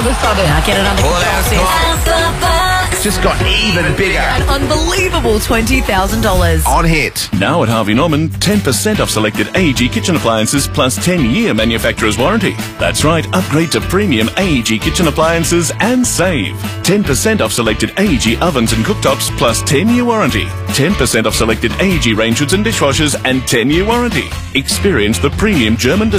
of a sudden, I get it under control. It's just got even bigger. An unbelievable $20,000. On Hit. Now at Harvey Norman, 10% off selected AEG kitchen appliances plus 10-year manufacturer's warranty. That's right, upgrade to premium AEG kitchen appliances and save. 10% off selected AEG ovens and cooktops plus 10-year warranty. 10% off selected AEG range hoods and dishwashers and 10-year warranty. Experience the premium German